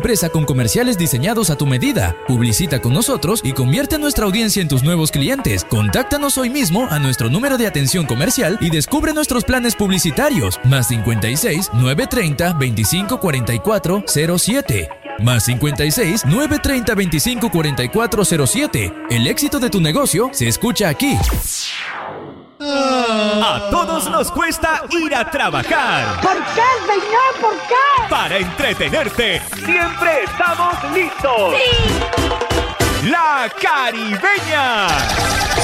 empresa con comerciales diseñados a tu medida. Publicita con nosotros y convierte nuestra audiencia en tus nuevos clientes. Contáctanos hoy mismo a nuestro número de atención comercial y descubre nuestros planes publicitarios. Más 56 930 25 44 07. Más 56 930 25 44 07. El éxito de tu negocio se escucha aquí. A todos nos cuesta ir a trabajar. ¿Por qué, señor? ¿Por qué? Para entretenerte, siempre estamos listos. ¡Sí! La Caribeña.